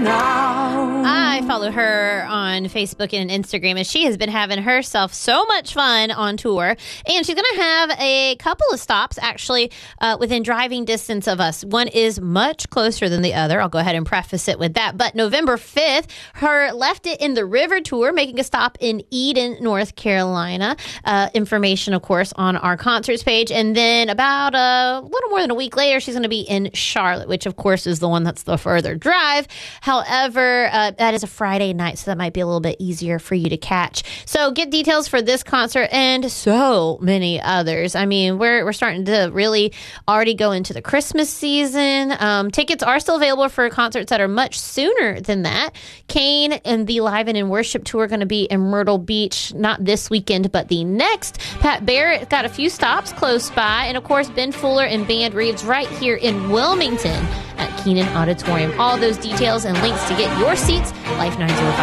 now. I follow her on Facebook and Instagram, and she has been having herself so much fun on tour. And she's going to have a couple of stops, actually, within driving distance of us. One is much closer than the other. I'll go ahead and preface it with that. But November 5th, her Left It in the River tour, making a stop in Eden, North Carolina. Information, of course, on our concerts page. And then about a little more than a week later, she's going to be in Charlotte, which, of course, is the one that's the further drive. However, that is a Friday night, so that might be a little bit easier for you to catch. So get details for this concert and so many others. I mean, we're starting to really already go into the Christmas season. Tickets are still available for concerts that are much sooner than that. Kane and the Live and in Worship tour are going to be in Myrtle Beach, not this weekend, but the next. Pat Barrett got a few stops close by. And, of course, Ben Fuller and Band Reeves right here in Wilmington at Keenan Auditorium. All those details and links to get your seats, Life 905.